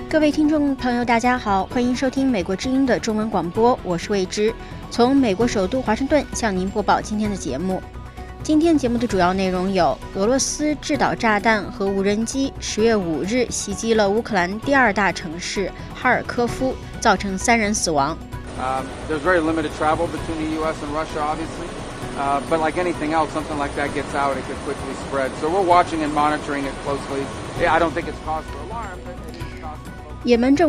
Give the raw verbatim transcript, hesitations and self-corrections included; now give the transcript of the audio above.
各位听众朋友大家好，欢迎收听美国之音的中文广播，我是魏之，从美国首都华盛顿向您播报今天的节目。今天节目的主要内容有：俄罗斯制导炸弹和无人机十月五日袭击了乌克兰第二大城市哈尔科夫，造成三人死亡。 Um, there's very limited travel between the U S and Russia, obviously. Uh, but like anything else, something like that gets out, it could quickly spread. So we're watching and monitoring it closely. Yeah, I don't think it's cause for alarm, but it is cause for... 也门政